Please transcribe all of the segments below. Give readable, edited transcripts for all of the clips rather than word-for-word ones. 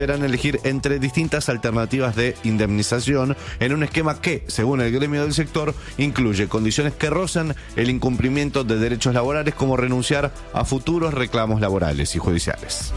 deberán elegir entre distintas alternativas de indemnización en un esquema que, según el gremio del sector, incluye condiciones que rozan el incumplimiento de derechos laborales, como renunciar a futuros reclamos laborales y judiciales.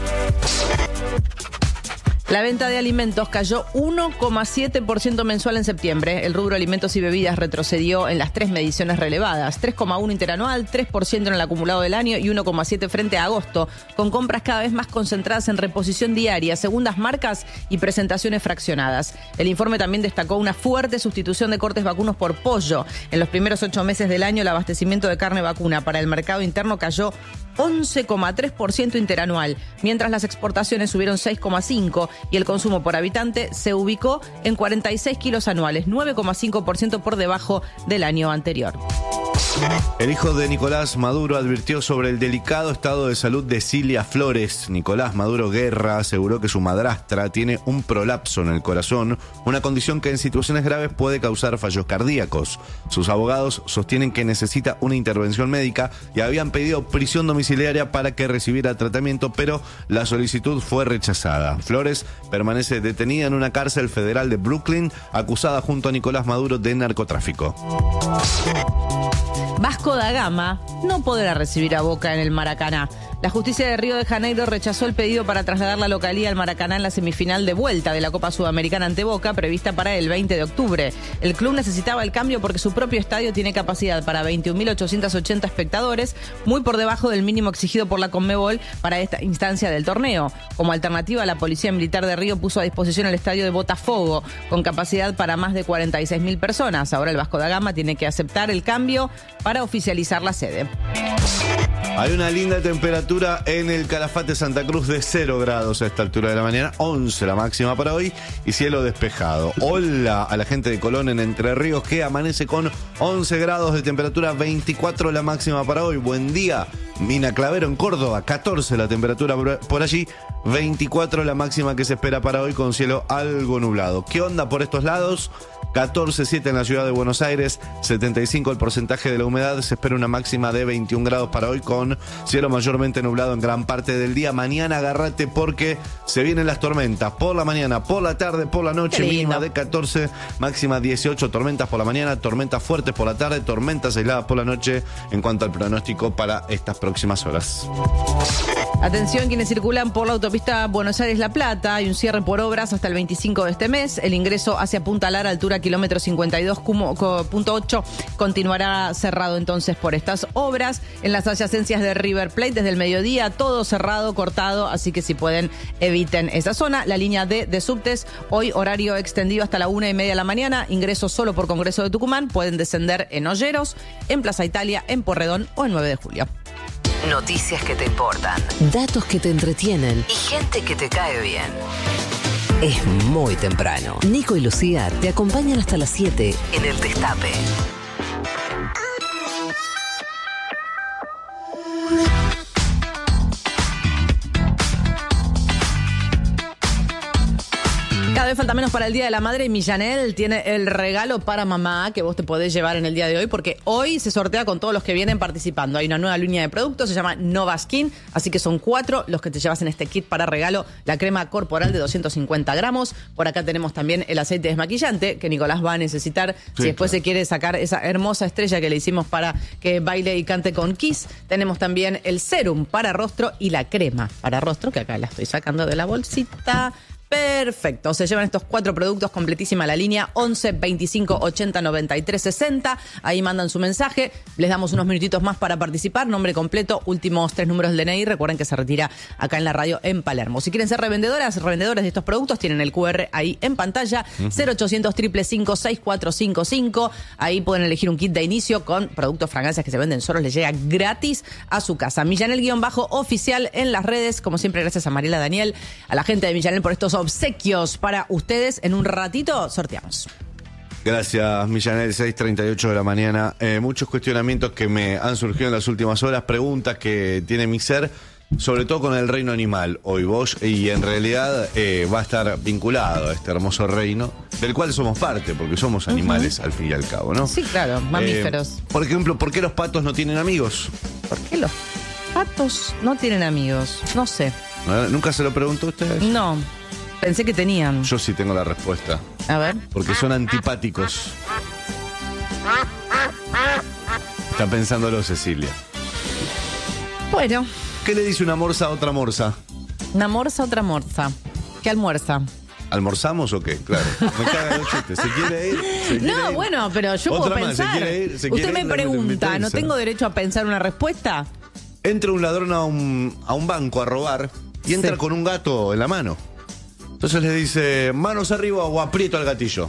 La venta de alimentos cayó 1,7% mensual en septiembre. El rubro alimentos y bebidas retrocedió en las tres mediciones relevadas: 3,1% interanual, 3% en el acumulado del año y 1,7% frente a agosto, con compras cada vez más concentradas en reposición diaria, segundas marcas y presentaciones fraccionadas. El informe también destacó una fuerte sustitución de cortes vacunos por pollo. En los primeros 8 meses del año, el abastecimiento de carne vacuna para el mercado interno cayó 11,3% interanual, mientras las exportaciones subieron 6,5% y el consumo por habitante se ubicó en 46 kilos anuales, 9,5% por debajo del año anterior. El hijo de Nicolás Maduro advirtió sobre el delicado estado de salud de Cilia Flores. Nicolás Maduro Guerra aseguró que su madrastra tiene un prolapso en el corazón, una condición que en situaciones graves puede causar fallos cardíacos. Sus abogados sostienen que necesita una intervención médica y habían pedido prisión domiciliaria para que recibiera tratamiento, pero la solicitud fue rechazada. Flores permanece detenida en una cárcel federal de Brooklyn, acusada junto a Nicolás Maduro de narcotráfico. Vasco da Gama no podrá recibir a Boca en el Maracaná. La justicia de Río de Janeiro rechazó el pedido para trasladar la localía al Maracaná en la semifinal de vuelta de la Copa Sudamericana ante Boca, prevista para el 20 de octubre. El club necesitaba el cambio porque su propio estadio tiene capacidad para 21.880 espectadores, muy por debajo del mínimo exigido por la Conmebol para esta instancia del torneo. Como alternativa, la Policía Militar de Río puso a disposición el estadio de Botafogo, con capacidad para más de 46.000 personas. Ahora el Vasco da Gama tiene que aceptar el cambio para oficializar la sede. Hay una linda temperatura en el Calafate Santa Cruz de 0 grados a esta altura de la mañana, 11 la máxima para hoy y cielo despejado. Hola a la gente de Colón en Entre Ríos, que amanece con 11 grados de temperatura, 24 la máxima para hoy. Buen día. Mina Clavero en Córdoba, 14 la temperatura por allí, 24 la máxima que se espera para hoy, con cielo algo nublado. ¿Qué onda por estos lados? 14,7 en la ciudad de Buenos Aires, 75 el porcentaje de la humedad, se espera una máxima de 21 grados para hoy, con cielo mayormente nublado en gran parte del día. Mañana agárrate porque se vienen las tormentas por la mañana, por la tarde, por la noche, mínima de 14, máxima 18, tormentas por la mañana, tormentas fuertes por la tarde, tormentas aisladas por la noche en cuanto al pronóstico para estas próximas horas. Atención quienes circulan por la autopista Buenos Aires-La Plata, hay un cierre por obras hasta el 25 de este mes. El ingreso hacia Punta Lara, altura kilómetro 52.8, continuará cerrado entonces por estas obras. En las adyacencias de River Plate desde el mediodía, todo cerrado, cortado, así que si pueden eviten esa zona. La línea D de subtes, hoy horario extendido hasta la 1:30 de la mañana, ingreso solo por Congreso de Tucumán, pueden descender en Olleros, en Plaza Italia, en Porredón o en 9 de julio. Noticias que te importan, datos que te entretienen y gente que te cae bien. Es muy temprano. Nico y Lucía te acompañan hasta las 7 en El Destape. Cada vez falta menos para el Día de la Madre y Millanel tiene el regalo para mamá que vos te podés llevar en el día de hoy, porque hoy se sortea con todos los que vienen participando. Hay una nueva línea de productos, se llama Nova Skin, así que son 4 los que te llevas en este kit para regalo. La crema corporal de 250 gramos. Por acá tenemos también el aceite desmaquillante que Nicolás va a necesitar si después se quiere sacar esa hermosa estrella que le hicimos para que baile y cante con Kiss. Tenemos también el serum para rostro y la crema para rostro, que acá la estoy sacando de la bolsita. Perfecto, se llevan estos 4 productos, completísima la línea, 11 25 80 93 60, ahí mandan su mensaje, les damos unos minutitos más para participar, nombre completo, últimos 3 números del DNI, recuerden que se retira acá en la radio en Palermo. Si quieren ser revendedores de estos productos, tienen el QR ahí en pantalla, 0800 555 6455, ahí pueden elegir un kit de inicio con productos, fragancias que se venden solos, les llega gratis a su casa. Millanel_oficial en las redes, como siempre gracias a Mariela Daniel, a la gente de Millanel por estos obsequios para ustedes. En un ratito sorteamos. Gracias, Millanel, 6:38 de la mañana. Muchos cuestionamientos que me han surgido en las últimas horas, preguntas que tiene mi ser, sobre todo con el reino animal, hoy vos, y en realidad va a estar vinculado a este hermoso reino, del cual somos parte, porque somos animales al fin y al cabo, ¿no? Sí, claro, mamíferos. Por ejemplo, ¿por qué los patos no tienen amigos? ¿Por qué los patos no tienen amigos? No sé. ¿Nunca se lo preguntó a ustedes? No. Pensé que tenían. Yo sí tengo la respuesta. A ver. Porque son antipáticos. Está pensándolo Cecilia. Bueno, ¿Qué le dice una morsa a otra morsa? una morsa, otra morsa. ¿Qué almuerza? ¿Almorzamos o qué? Claro. Me cagan los chistes. ¿Se quiere ir? ¿Se quiere No, ir? bueno, pero yo Otra puedo más, ¿se pensar. quiere ir? ¿Se quiere Usted me ir? pregunta, ¿no Meterse. tengo derecho a pensar una respuesta? Entra un ladrón a un banco a robar y entra Sí. con un gato en la mano. Entonces le dice, manos arriba o aprieto al gatillo.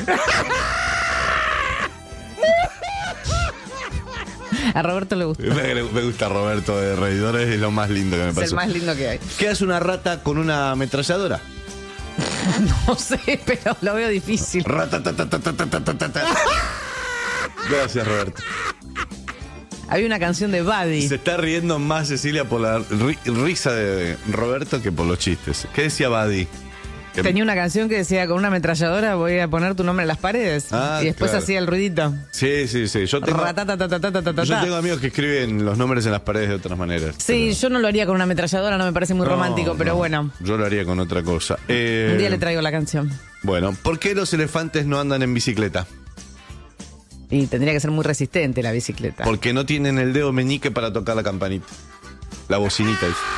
A Roberto le gusta. Me gusta Roberto de Reidores, es lo más lindo que me Es pasó. el más lindo que hay. ¿Qué hace una rata con una ametralladora? No sé, pero lo veo difícil. Ratatatatatatatata. Gracias, Roberto. Había una canción de Buddy. Se está riendo más Cecilia por la risa de Roberto que por los chistes. ¿Qué decía Buddy? Que- Tenía una canción que decía, con una ametralladora voy a poner tu nombre en las paredes. Ah, y después claro. hacía el ruidito. Sí. Yo tengo Ratatatatatatatata. amigos que escriben los nombres en las paredes de otras maneras. Sí, yo no lo haría con una ametralladora, no me parece muy No, romántico, pero no. bueno. Yo lo haría con otra cosa. Un día le traigo la canción. Bueno, ¿por qué los elefantes no andan en bicicleta? Y tendría que ser muy resistente la bicicleta. Porque no tienen el dedo meñique para tocar la campanita. La bocinita. dice.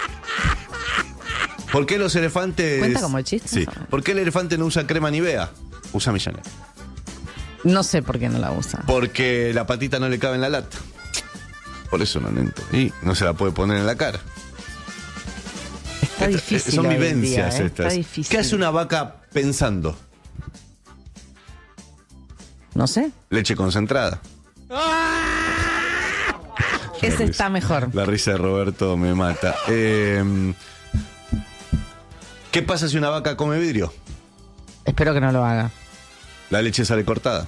¿Por qué los elefantes... ¿Cuenta como chiste Sí. eso? ¿Por qué el elefante no usa crema Nivea? Usa Millanel. No sé por qué no la usa. Porque la patita no le cabe en la lata. Por eso no lento. Y no se la puede poner en la cara. Está difícil. Son hoy en vivencias día, estas. Está difícil. ¿Qué hace una vaca pensando? No sé. Leche concentrada. Ese está mejor. La risa de Roberto me mata. ¿Qué pasa si una vaca come vidrio? Espero que no lo haga. La leche sale cortada.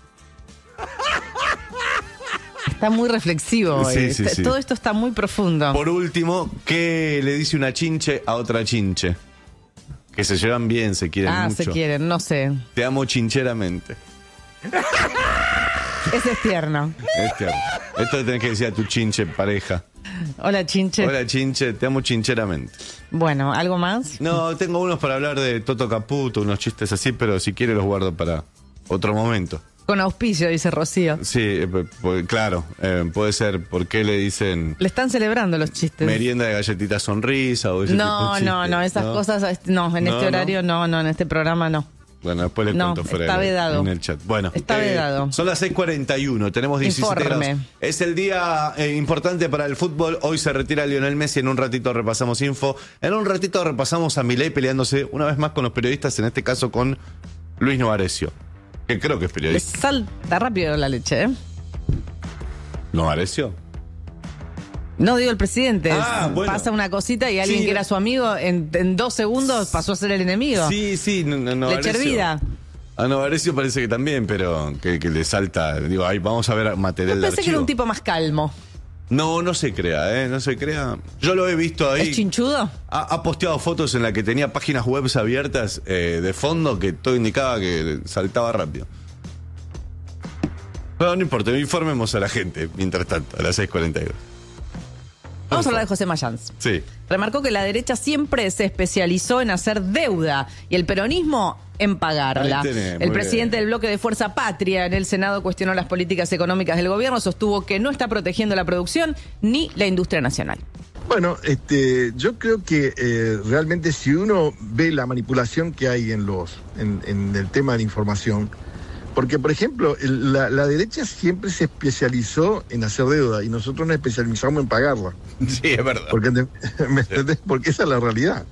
Está muy reflexivo hoy. Sí. Todo esto está muy profundo. Por último, ¿qué le dice una chinche a otra chinche? Que se llevan bien, se quieren mucho. Se quieren, no sé. Te amo chincheramente. Ese es tierno. Es tierno. Esto le tenés que decir a tu chinche pareja. Hola, chinche. Hola chinche, te amo chincheramente. Bueno, ¿algo más? No, tengo unos para hablar de Toto Caputo, unos chistes así, pero si quiere los guardo para otro momento. Con auspicio, dice Rocío. Sí, claro, puede ser. ¿Por qué le dicen Le están celebrando los chistes. merienda de galletita sonrisa o ese tipo de No, chistes? esas cosas, no, en este horario no, en este programa no. Bueno, después le No, cuento fuera está vedado. en el chat. Bueno, Está vedado. Son las 6:41, tenemos 17 Informe. grados. Es el día importante para el fútbol. Hoy se retira Lionel Messi. En un ratito repasamos info. En un ratito repasamos a Milei peleándose una vez más con los periodistas, en este caso con Luis Novarecio, que creo que es Le periodista. salta rápido la leche, ¿eh? ¿Novarecio? No digo el presidente. Bueno. Pasa una cosita y alguien Sí. que era su amigo en 2 segundos pasó a ser el enemigo. Sí, Novarecio. Leche hervida. A Novarecio parece que también, pero que le salta. Digo, ahí vamos a ver material de Pensé que archivo. era un tipo más calmo. No se crea, no se crea. Yo lo he visto ahí. ¿Es chinchudo? Ha posteado fotos en las que tenía páginas web abiertas de fondo que todo indicaba que saltaba rápido. Pero no importa, informemos a la gente mientras tanto, a las 6:42. Vamos a hablar de José Mayans. Sí. Remarcó que la derecha siempre se especializó en hacer deuda y el peronismo en pagarla. Ahí tenés, muy El presidente bien. del bloque de Fuerza Patria en el Senado cuestionó las políticas económicas del gobierno, sostuvo que no está protegiendo la producción ni la industria nacional. Bueno, yo creo que realmente si uno ve la manipulación que hay en el tema de la información, porque por ejemplo la derecha siempre se especializó en hacer deuda y nosotros nos especializamos en pagarla, Sí, es verdad. porque ¿me entendés? Porque esa es la realidad.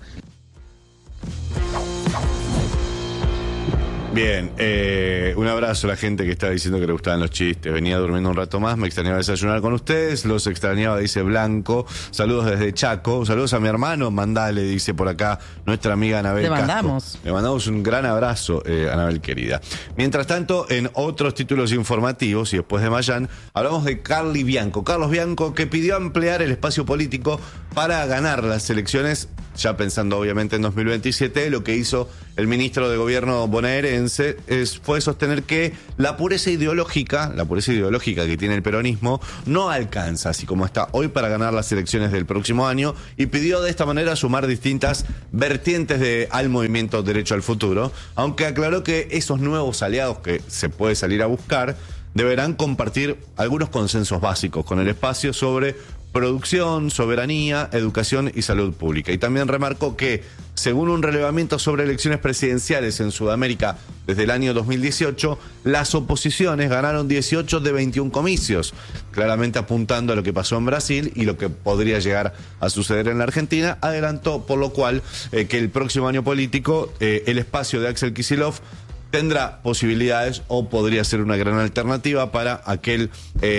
Bien, un abrazo a la gente que está diciendo que le gustaban los chistes. Venía durmiendo un rato más, me extrañaba desayunar con ustedes. Los extrañaba, dice Blanco. Saludos desde Chaco. Saludos a mi hermano, mandale, dice por acá nuestra amiga Anabel Le Casco. mandamos. Le mandamos un gran abrazo, Anabel querida. Mientras tanto, en otros títulos informativos y después de Mayán, hablamos de Carlos Bianco, que pidió ampliar el espacio político para ganar las elecciones ya pensando obviamente en 2027, lo que hizo el ministro de Gobierno bonaerense fue sostener que la pureza ideológica que tiene el peronismo no alcanza, así como está hoy, para ganar las elecciones del próximo año, y pidió de esta manera sumar distintas vertientes al movimiento Derecho al Futuro, aunque aclaró que esos nuevos aliados que se puede salir a buscar deberán compartir algunos consensos básicos con el espacio sobre producción, soberanía, educación y salud pública. Y también remarcó que, según un relevamiento sobre elecciones presidenciales en Sudamérica desde el año 2018, las oposiciones ganaron 18 de 21 comicios, claramente apuntando a lo que pasó en Brasil y lo que podría llegar a suceder en la Argentina. Adelantó, por lo cual, que el próximo año político, el espacio de Axel Kicillof tendrá posibilidades o podría ser una gran alternativa para aquel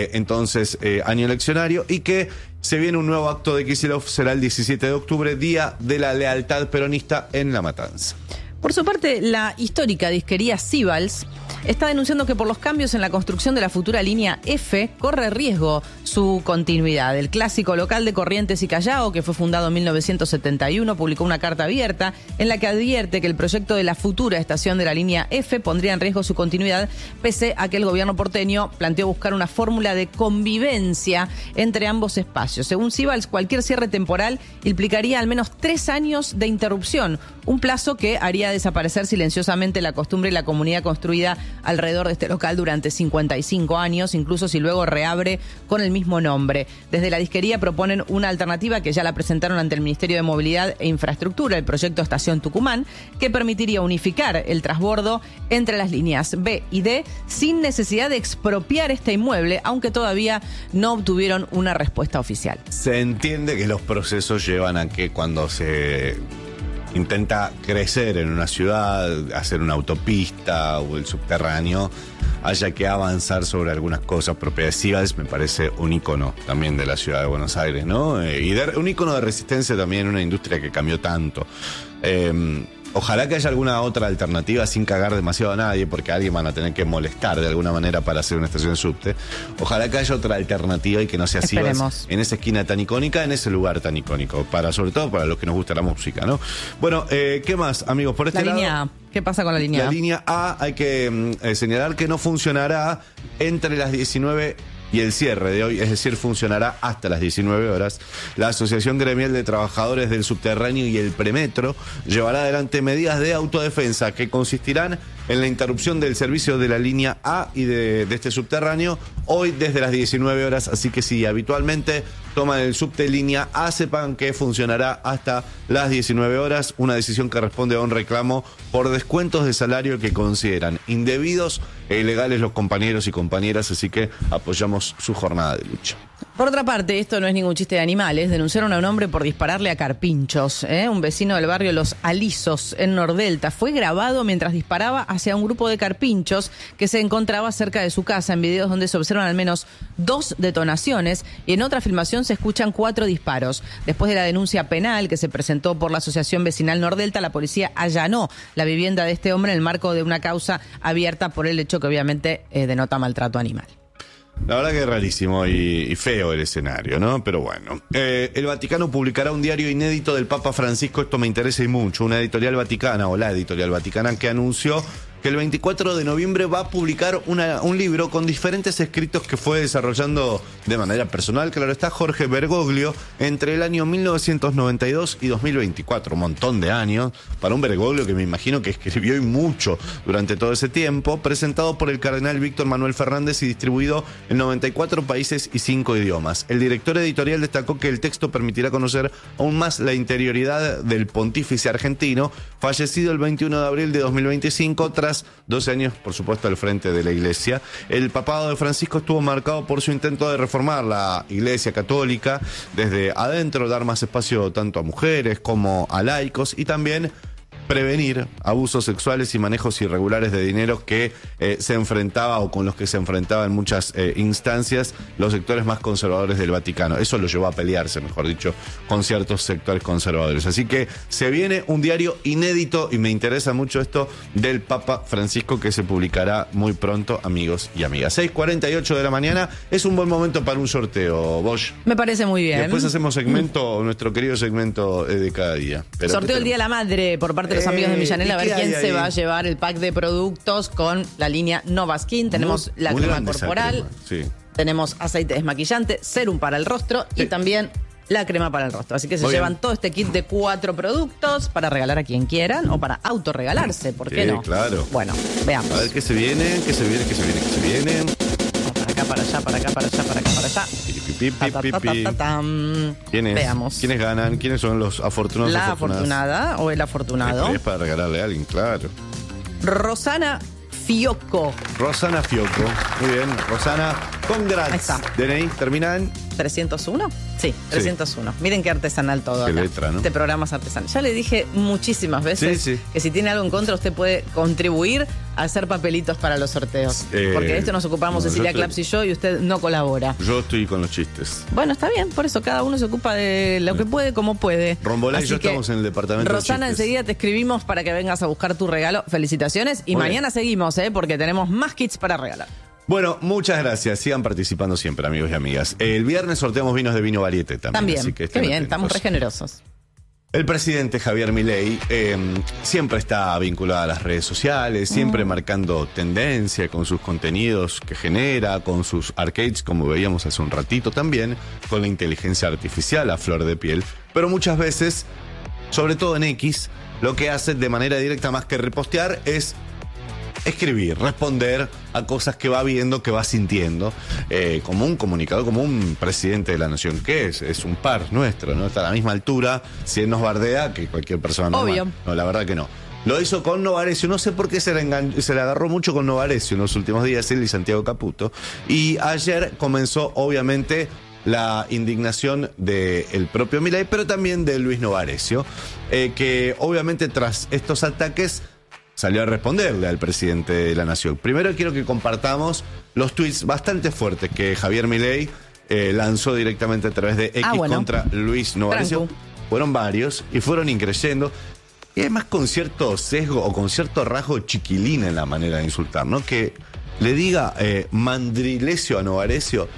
año eleccionario, y que se viene un nuevo acto de Kicillof, será el 17 de octubre, Día de la Lealtad Peronista en La Matanza. Por su parte, la histórica disquería Sibals está denunciando que por los cambios en la construcción de la futura línea F corre riesgo su continuidad. El clásico local de Corrientes y Callao, que fue fundado en 1971, publicó una carta abierta en la que advierte que el proyecto de la futura estación de la línea F pondría en riesgo su continuidad, pese a que el gobierno porteño planteó buscar una fórmula de convivencia entre ambos espacios. Según Sibals, cualquier cierre temporal implicaría al menos 3 años de interrupción, un plazo que haría desaparecer silenciosamente la costumbre y la comunidad construida alrededor de este local durante 55 años, incluso si luego reabre con el mismo nombre. Desde la disquería proponen una alternativa que ya la presentaron ante el Ministerio de Movilidad e Infraestructura, el proyecto Estación Tucumán, que permitiría unificar el transbordo entre las líneas B y D sin necesidad de expropiar este inmueble, aunque todavía no obtuvieron una respuesta oficial. Se entiende que los procesos llevan a que cuando se intenta crecer en una ciudad, hacer una autopista o el subterráneo, haya que avanzar sobre algunas cosas progresivas. Me parece un ícono también de la ciudad de Buenos Aires, ¿no? Un ícono de resistencia también en una industria que cambió tanto. Ojalá que haya alguna otra alternativa sin cagar demasiado a nadie, porque a alguien van a tener que molestar de alguna manera para hacer una estación de subte. Ojalá que haya otra alternativa y que no sea así en esa esquina tan icónica, en ese lugar tan icónico, sobre todo para los que nos gusta la música, ¿no? Bueno, ¿qué más, amigos? Por este lado, línea A. ¿Qué pasa con la línea A? La línea A hay que señalar que no funcionará entre las 19 y el cierre de hoy, es decir, funcionará hasta las 19 horas. La Asociación Gremial de Trabajadores del Subterráneo y el Premetro llevará adelante medidas de autodefensa que consistirán en la interrupción del servicio de la línea A y de este subterráneo hoy desde las 19 horas. Así que si habitualmente toman el subte línea A, sepan que funcionará hasta las 19 horas. Una decisión que responde a un reclamo por descuentos de salario que consideran indebidos e ilegales los compañeros y compañeras. Así que apoyamos su jornada de lucha. Por otra parte, esto no es ningún chiste de animales. Denunciaron a un hombre por dispararle a carpinchos. Un vecino del barrio Los Alisos, en Nordelta, fue grabado mientras disparaba hacia un grupo de carpinchos que se encontraba cerca de su casa. En videos donde se observan al menos 2 detonaciones y en otra filmación se escuchan 4 disparos. Después de la denuncia penal que se presentó por la Asociación Vecinal Nordelta, la policía allanó la vivienda de este hombre en el marco de una causa abierta por el hecho que obviamente denota maltrato animal. La verdad que es rarísimo y feo el escenario, ¿no? Pero bueno. El Vaticano publicará un diario inédito del Papa Francisco. Esto me interesa y mucho. Una editorial vaticana, o la editorial vaticana, que anunció que el 24 de noviembre va a publicar un libro con diferentes escritos que fue desarrollando de manera personal, claro está, Jorge Bergoglio, entre el año 1992 y 2024. Un montón de años para un Bergoglio que me imagino que escribió y mucho durante todo ese tiempo, presentado por el cardenal Víctor Manuel Fernández y distribuido en 94 países y 5 idiomas. El director editorial destacó que el texto permitirá conocer aún más la interioridad del pontífice argentino, fallecido el 21 de abril de 2025, tras 12 años, por supuesto, al frente de la Iglesia. El papado de Francisco estuvo marcado por su intento de reformar la Iglesia católica desde adentro, dar más espacio tanto a mujeres como a laicos y también prevenir abusos sexuales y manejos irregulares de dinero que se enfrentaba o con los que se enfrentaba en muchas instancias los sectores más conservadores del Vaticano. Eso lo llevó a pelearse, mejor dicho, con ciertos sectores conservadores. Así que se viene un diario inédito y me interesa mucho esto del Papa Francisco que se publicará muy pronto, amigos y amigas. 6:48 de la mañana es un buen momento para un sorteo, Bosch. Me parece muy bien. Después hacemos nuestro querido segmento de cada día. Pero sorteo el Día de la Madre por parte de los amigos de Millanel, a ver quién se va a llevar el pack de productos con la línea Novaskin. Tenemos la crema corporal, sí. Tenemos aceite desmaquillante, serum para el rostro y también la crema para el rostro. Así que se llevan todo este kit de 4 productos para regalar a quien quieran o para autorregalarse, ¿por qué no? Claro. Bueno, veamos. A ver qué se viene. Para acá, para acá, para allá, para acá, para allá. Veamos. ¿Quiénes ganan? ¿Quiénes son los afortunados? La afortunada o el afortunado. Es para regalarle a alguien, claro. Rosana Fiocco. Rosana Fiocco. Muy bien. Rosana, congrats. Ahí está. DNI, ¿termina en? 301. Sí, 301. Miren qué artesanal todo. Qué acá. letra, ¿no? Este programa es artesanal. Ya le dije muchísimas veces Sí. que si tiene algo en contra, usted puede contribuir a hacer papelitos para los sorteos. Porque de esto nos ocupamos Cecilia Claps y yo, y usted no colabora. Yo estoy con los chistes. Bueno, está bien, por eso cada uno se ocupa de lo que puede, como puede. Rombolá y Así yo que, estamos en el departamento Rosana, de chistes. enseguida te escribimos para que vengas a buscar tu regalo. Felicitaciones. Y Muy mañana bien. seguimos, porque tenemos más kits para regalar. Bueno, muchas gracias. Sigan participando siempre, amigos y amigas. El viernes sorteamos vinos de Vino Varieté también. Así que Qué estén bien, atentos. estamos re generosos. El presidente Javier Milei siempre está vinculado a las redes sociales, siempre marcando tendencia con sus contenidos que genera, con sus arcades, como veíamos hace un ratito también, con la inteligencia artificial a flor de piel. Pero muchas veces, sobre todo en X, lo que hace de manera directa más que repostear es escribir, responder a cosas que va viendo, que va sintiendo, como un comunicador, como un presidente de la nación, que es un par nuestro, ¿no? Está a la misma altura, si él nos bardea, que cualquier persona normal. Obvio. No, la verdad que no. Lo hizo con Novarecio, no sé por qué se le agarró mucho con Novarecio en los últimos días, él y Santiago Caputo. Y ayer comenzó, obviamente, la indignación del propio Milei, pero también de Luis Novarecio, que obviamente tras estos ataques salió a responderle al presidente de la nación. Primero quiero que compartamos los tweets bastante fuertes que Javier Milei lanzó directamente a través de X contra Luis Novarecio. Fueron varios y fueron increyendo. Y además con cierto sesgo o con cierto rasgo chiquilín en la manera de insultar, ¿no? Que le diga mandrilecio a Novarecio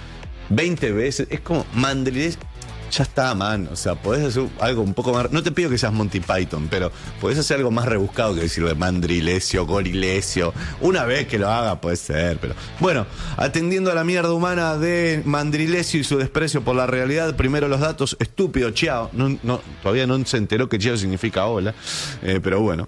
20 veces. Es como mandrilecio. Ya está, man. O sea, podés hacer algo un poco más. No te pido que seas Monty Python, pero podés hacer algo más rebuscado que decirle mandrilecio, gorilecio. Una vez que lo haga, puede ser, pero. Bueno, atendiendo a la mierda humana de mandrilecio y su desprecio por la realidad, primero los datos. Estúpido, chao. Todavía no se enteró que chao significa hola. Pero bueno.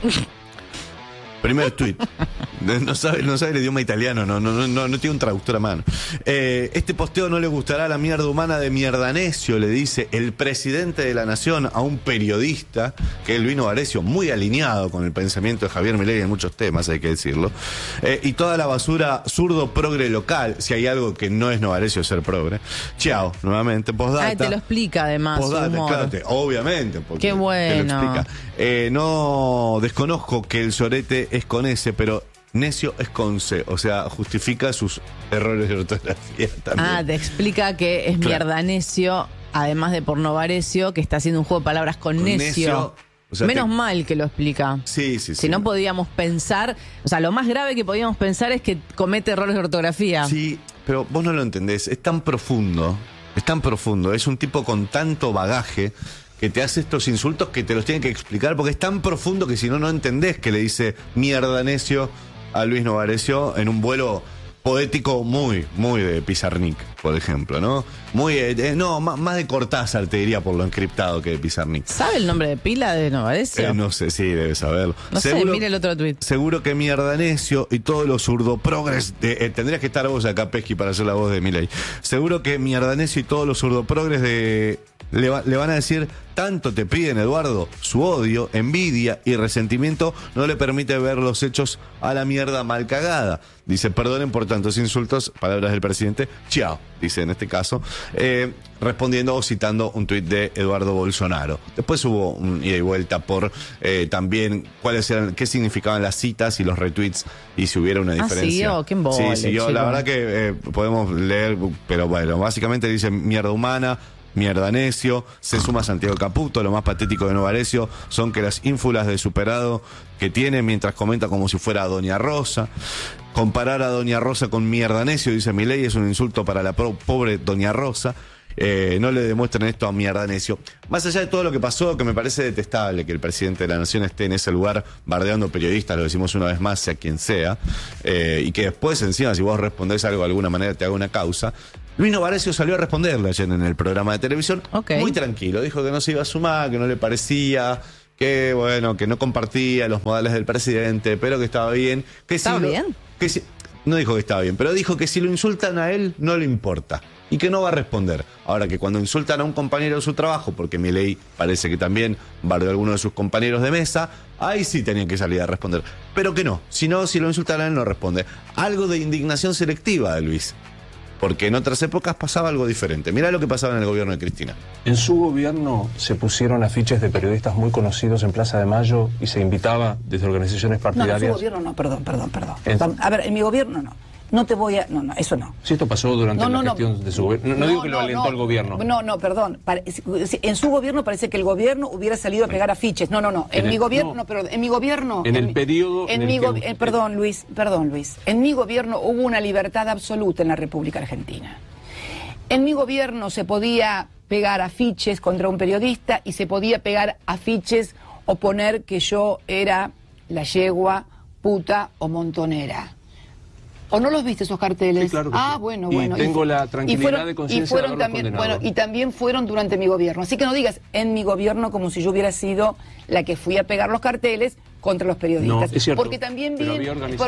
Primer tuit. No sabe el idioma italiano, no tiene un traductor a mano. Este posteo no le gustará a la mierda humana de Mierdanecio, le dice el presidente de la nación a un periodista, que es Luis Novarecio, muy alineado con el pensamiento de Javier Milei en muchos temas, hay que decirlo. Y toda la basura zurdo progre local, si hay algo que no es Novarecio ser progre. Chao, nuevamente, postdata. Te lo explica además. Postdata, humor. claro, obviamente. Porque Qué bueno. te lo explica. No desconozco que el sorete es con S, pero necio es con C, o sea, justifica sus errores de ortografía también. Te explica que es mierda necio, además de por Novarecio, que está haciendo un juego de palabras con necio. O sea, Menos mal que lo explica. Sí. Si no podíamos pensar, o sea, lo más grave que podíamos pensar es que comete errores de ortografía. Sí, pero vos no lo entendés, es tan profundo, es un tipo con tanto bagaje que te hace estos insultos que te los tiene que explicar porque es tan profundo que si no entendés que le dice mierda necio a Luis Novarecio en un vuelo poético muy de Pizarnik, por ejemplo, ¿no? Más de Cortázar te diría por lo encriptado que de Pizarnik. ¿Sabe el nombre de pila de Novarecio? No sé, sí, debe saberlo. No sé, mire el otro tuit. Seguro que mierda necio y todos los zurdoprogres tendrías que estar vos acá, Pesqui, para hacer la voz de Milei. Seguro que mierda necio y todos los zurdoprogres de le van a decir, tanto te piden, Eduardo, su odio, envidia y resentimiento no le permite ver los hechos a la mierda mal cagada. Dice, perdonen por tantos insultos, palabras del presidente, chao, dice en este caso, respondiendo o citando un tuit de Eduardo Bolsonaro. Después hubo un ida y vuelta por también qué significaban las citas y los retweets y si hubiera una diferencia. Siguió, qué embole, Sí, siguió, la verdad que podemos leer, pero bueno, básicamente dice mierda humana, mierda necio, se suma Santiago Caputo. Lo más patético de Novarecio son que las ínfulas de superado que tiene mientras comenta como si fuera Doña Rosa. Comparar a Doña Rosa con mierda necio, dice Milei, es un insulto para la pobre Doña Rosa. No le demuestren esto a mierda necio. Más allá de todo lo que pasó, que me parece detestable que el presidente de la nación esté en ese lugar bardeando periodistas, lo decimos una vez más, sea quien sea, y que después encima si vos respondés algo de alguna manera te haga una causa. Luis Novarecio salió a responderle ayer en el programa de televisión, muy tranquilo, dijo que no se iba a sumar, que no le parecía, que bueno, que no compartía los modales del presidente, pero que estaba bien. ¿Estaba bien? No dijo que estaba bien, pero dijo que si lo insultan a él, no le importa. Y que no va a responder. Ahora que cuando insultan a un compañero de su trabajo, porque Milei parece que también bardeó a alguno de sus compañeros de mesa, ahí sí tenían que salir a responder. Pero que no, si lo insultan a él, no responde. Algo de indignación selectiva de Luis. Porque en otras épocas pasaba algo diferente. Mirá lo que pasaba en el gobierno de Cristina. En su gobierno se pusieron afiches de periodistas muy conocidos en Plaza de Mayo y se invitaba desde organizaciones partidarias. No, en su gobierno no, perdón. A ver, en mi gobierno no. No te voy a... No, eso no. Si esto pasó durante la gestión de su gobierno. No digo que lo alentó el gobierno. No, perdón. En su gobierno parece que el gobierno hubiera salido a pegar afiches. No. En mi gobierno, perdón. En mi gobierno... En el periodo... Perdón, Luis. En mi gobierno hubo una libertad absoluta en la República Argentina. En mi gobierno se podía pegar afiches contra un periodista y se podía pegar afiches o poner que yo era la yegua, puta o montonera. ¿O no los viste esos carteles? Sí, claro que sí. Bueno. Y tengo la tranquilidad de conciencia de haberlos condenado. Y también fueron durante mi gobierno. Así que no digas en mi gobierno como si yo hubiera sido la que fui a pegar los carteles contra los periodistas. No, es cierto. Porque también vi...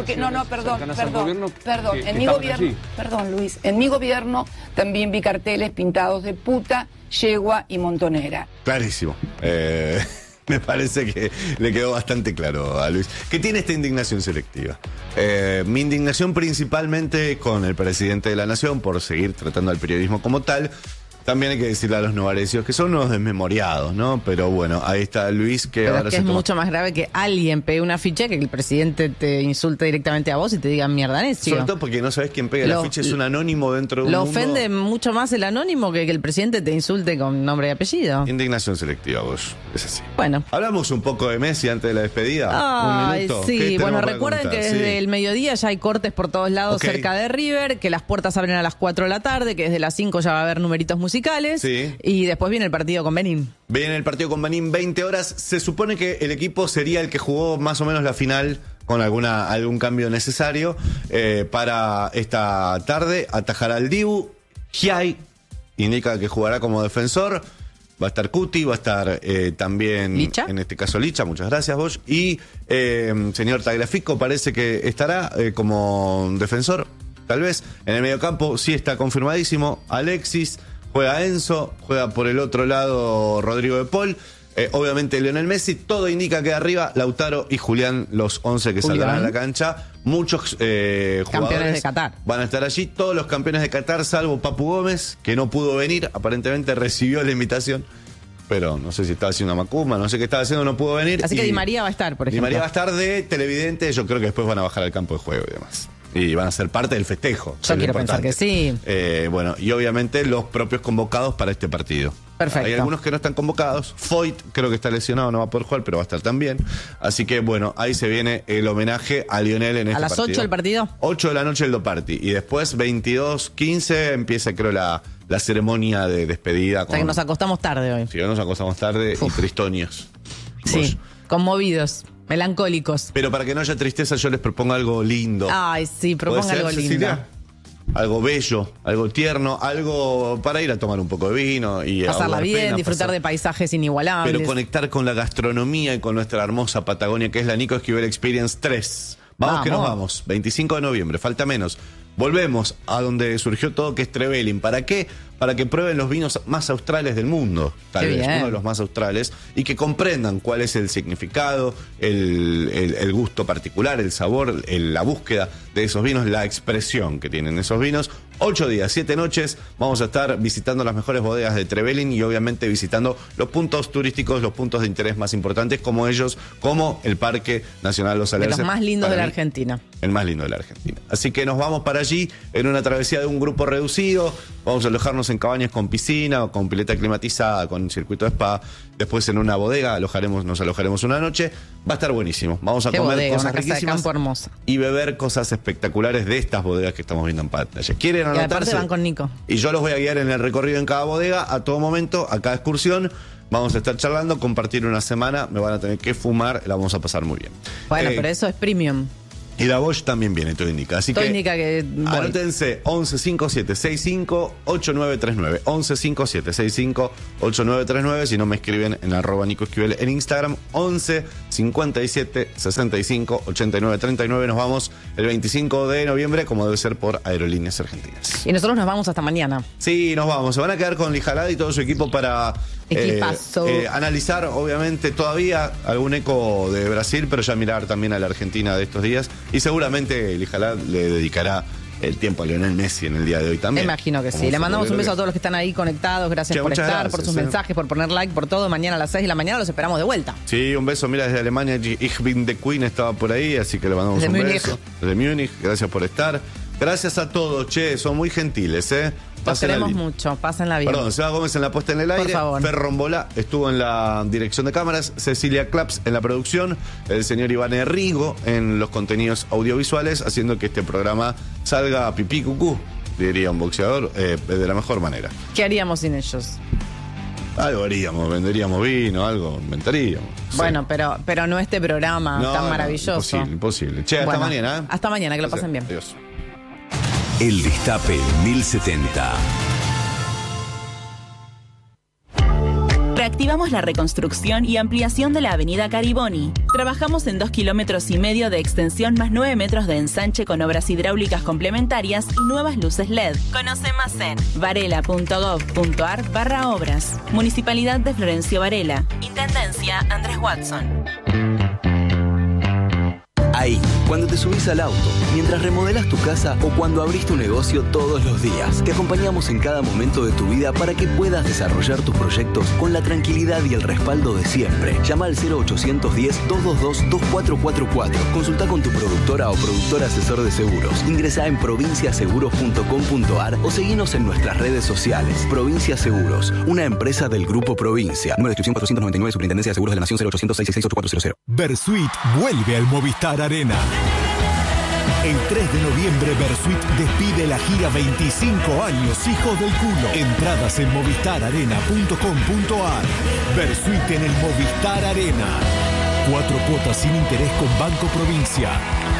Perdón, en mi gobierno... Perdón, Luis. En mi gobierno también vi carteles pintados de puta, yegua y montonera. Clarísimo. Me parece que le quedó bastante claro a Luis, que tiene esta indignación selectiva. Mi indignación principalmente con el presidente de la Nación por seguir tratando al periodismo como tal. También hay que decirle a los novarecios que son unos desmemoriados, ¿no? Pero bueno, ahí está Luis que pero ahora es que es mucho más grave que alguien pegue una ficha que el presidente te insulte directamente a vos y te diga mierda necio. Sobre todo porque no sabés quién pega la ficha, es un anónimo dentro de un mundo. Lo ofende mucho más el anónimo que el presidente te insulte con nombre y apellido. Indignación selectiva, vos. Es así. Bueno. Hablamos un poco de Messi antes de la despedida. Ay, sí. Bueno, recuerden que desde el mediodía ya hay cortes por todos lados cerca de River, que las puertas abren a las 4 de la tarde, que desde las 5 ya va a haber numeritos musicales. Sí. Y después viene el partido con Benín. Viene el partido con Benín, 20 horas. Se supone que el equipo sería el que jugó más o menos la final con algún cambio necesario para esta tarde. Atajará al Dibu. Giai indica que jugará como defensor. Va a estar Cuti, va a estar también, ¿Licha? En este caso Licha, muchas gracias Bosch. Y señor Tagliafico parece que estará como defensor, tal vez. En el mediocampo sí está confirmadísimo. Alexis. Juega Enzo, juega por el otro lado Rodrigo de Paul, obviamente Lionel Messi, todo indica que arriba Lautaro y Julián, los 11 que saldrán a la cancha. Muchos campeones de Qatar van a estar allí, todos los campeones de Qatar, salvo Papu Gómez, que no pudo venir, aparentemente recibió la invitación, pero no sé si estaba haciendo una macumba, no sé qué estaba haciendo, no pudo venir. Así que Di María va a estar, por ejemplo. Di María va a estar de televidente, yo creo que después van a bajar al campo de juego y demás. Y van a ser parte del festejo. Yo quiero pensar que sí. Bueno, y obviamente los propios convocados para este partido. Perfecto. Hay algunos que no están convocados. Foyt creo que está lesionado, no va a poder jugar, pero va a estar también. Así que bueno, ahí se viene el homenaje a Lionel en este partido. ¿A las 8 el partido? 8 de la noche el Doparty. Y después 22:15 empieza creo la ceremonia de despedida. O sea que nos acostamos tarde hoy. Sí, nos acostamos tarde y tristonios. Sí, conmovidos. Melancólicos. Pero para que no haya tristeza, yo les propongo algo lindo. Ay, sí, propongo algo lindo. Cecilia? Algo bello, algo tierno, algo para ir a tomar un poco de vino y pasarla bien, disfrutar de paisajes inigualables. Pero conectar con la gastronomía y con nuestra hermosa Patagonia, que es la Nico Esquivel Experience 3. Vamos que nos vamos. 25 de noviembre, falta menos. Volvemos a donde surgió todo, que es Trevelin. ¿Para qué? para que prueben los vinos más australes del mundo, tal Qué vez, bien. uno de los más australes, y que comprendan cuál es el significado, el gusto particular, el sabor, la búsqueda de esos vinos, la expresión que tienen esos vinos. 8 días, 7 noches, vamos a estar visitando las mejores bodegas de Trevelin y obviamente visitando los puntos turísticos, los puntos de interés más importantes como el Parque Nacional Los De Alerces. los más lindos Para de la mí, Argentina. el más lindo de la Argentina. Así que nos vamos para allí en una travesía de un grupo reducido. Vamos a alojarnos en cabañas con piscina o con pileta climatizada, con circuito de spa. Después en una bodega nos alojaremos una noche. Va a estar buenísimo. Vamos a Qué comer bodega, cosas una casa de riquísimas campo hermosa. y beber cosas espectaculares de estas bodegas que estamos viendo en pantalla. ¿Quieren Y aparte anotarse? van con Nico. Y yo los voy a guiar en el recorrido en cada bodega, a todo momento, a cada excursión. Vamos a estar charlando, compartir una semana. Me van a tener que fumar, la vamos a pasar muy bien. Bueno, pero eso es premium. Y la Bosch también viene, todo indica. Así Todo que indica que voy. anótense 1157658939. 1157658939. Si no me escriben en @NicoEsquivel en Instagram. 1157658939. Nos vamos el 25 de noviembre, como debe ser por Aerolíneas Argentinas. Y nosotros nos vamos hasta mañana. Sí, nos vamos. Se van a quedar con Lijalad y todo su equipo para Equipazo. analizar, obviamente, todavía algún eco de Brasil, pero ya mirar también a la Argentina de estos días. Y seguramente Lijalad le dedicará el tiempo a Lionel Messi en el día de hoy también. Imagino que sí. Como Le mandamos un beso a futbolero todos los que están ahí conectados. Gracias Che, por muchas estar, gracias, por sus mensajes, por poner like, por todo. Mañana a las 6 de la mañana los esperamos de vuelta. Sí, un beso. Mira, desde Alemania, Ich bin the Queen estaba por ahí, así que le mandamos Desde un Múnich. beso. Desde Múnich, gracias por estar. Gracias a todos, che, son muy gentiles, Los Pásenla queremos lindo. mucho. Pásenla bien. Perdón, Seba Gómez en la puesta en el aire. Por favor. Fer Rombolá estuvo en la dirección de cámaras. Cecilia Claps en la producción. El señor Iván Rigo en los contenidos audiovisuales, haciendo que este programa salga a pipí cucú, diría un boxeador, de la mejor manera. ¿Qué haríamos sin ellos? Algo haríamos, venderíamos vino, algo inventaríamos. Sí. Bueno, pero no este programa No, tan no, maravilloso. imposible. Che, hasta Bueno, mañana. Hasta mañana, que lo pasen bien. Adiós. El Destape 1070. Reactivamos la reconstrucción y ampliación de la avenida Cariboni. Trabajamos en 2,5 kilómetros de extensión más 9 metros de ensanche con obras hidráulicas complementarias y nuevas luces LED. Conoce más en varela.gov.ar/obras. Municipalidad de Florencio Varela. Intendencia Andrés Watson. Ahí, cuando te subís al auto, mientras remodelas tu casa o cuando abrís tu negocio todos los días. Te acompañamos en cada momento de tu vida para que puedas desarrollar tus proyectos con la tranquilidad y el respaldo de siempre. Llama al 0810-222-2444. Consulta con tu productora o productor asesor de seguros. Ingresa en provinciaseguros.com.ar o seguinos en nuestras redes sociales. Provincia Seguros, una empresa del Grupo Provincia. Número de inscripción 499, Superintendencia de Seguros de la Nación 0800-666-8400. Versuit vuelve al Movistar Arena. El 3 de noviembre, Versuit despide la gira 25 años, hijos del culo. Entradas en movistararena.com.ar. Versuit en el Movistar Arena. 4 cuotas sin interés con Banco Provincia.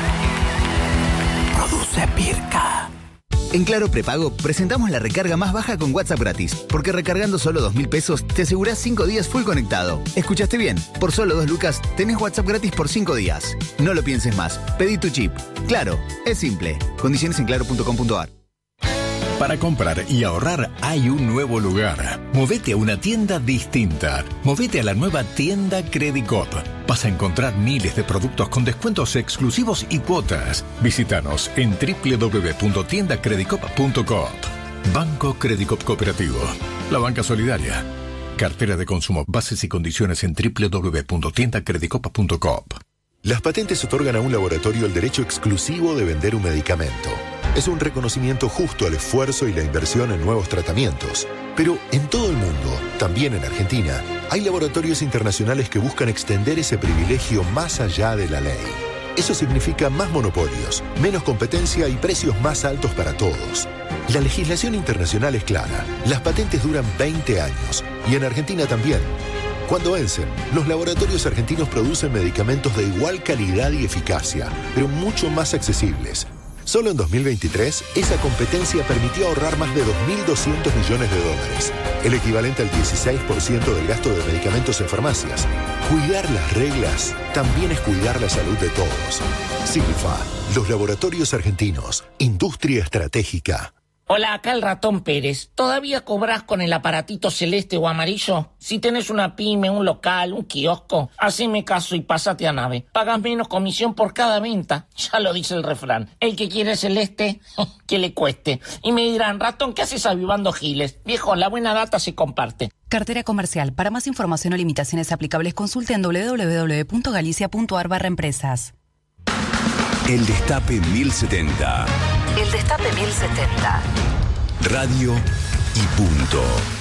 Produce Pirca. En Claro Prepago presentamos la recarga más baja con WhatsApp gratis, porque recargando solo 2.000 pesos te asegurás 5 días full conectado. ¿Escuchaste bien? Por solo 2 lucas tenés WhatsApp gratis por 5 días. No lo pienses más. Pedí tu chip. Claro, es simple. Condiciones en claro.com.ar. Para comprar y ahorrar hay un nuevo lugar. Movete a una tienda distinta. Movete a la nueva tienda Credicop. Vas a encontrar miles de productos con descuentos exclusivos y cuotas. Visítanos en www.tiendacredicop.com. Banco Credicop Cooperativo. La banca solidaria. Cartera de consumo. Bases y condiciones en www.tiendacredicop.com. Las patentes otorgan a un laboratorio el derecho exclusivo de vender un medicamento. Es un reconocimiento justo al esfuerzo y la inversión en nuevos tratamientos. Pero en todo el mundo, también en Argentina, hay laboratorios internacionales que buscan extender ese privilegio más allá de la ley. Eso significa más monopolios, menos competencia y precios más altos para todos. La legislación internacional es clara. Las patentes duran 20 años y en Argentina también. Cuando vencen, los laboratorios argentinos producen medicamentos de igual calidad y eficacia, pero mucho más accesibles. Solo en 2023, esa competencia permitió ahorrar más de $2.200 millones, el equivalente al 16% del gasto de medicamentos en farmacias. Cuidar las reglas también es cuidar la salud de todos. Silfa, los laboratorios argentinos, industria estratégica. Hola, acá el Ratón Pérez. ¿Todavía cobrás con el aparatito celeste o amarillo? Si tenés una pyme, un local, un kiosco, haceme caso y pásate a Nave. Pagas menos comisión por cada venta. Ya lo dice el refrán. El que quiere celeste, que le cueste. Y me dirán, Ratón, ¿qué haces avivando giles? Viejo, la buena data se comparte. Cartera comercial. Para más información o limitaciones aplicables, consulte en www.galicia.ar/empresas. El Destape 1070. El Destape 1070. Radio y punto.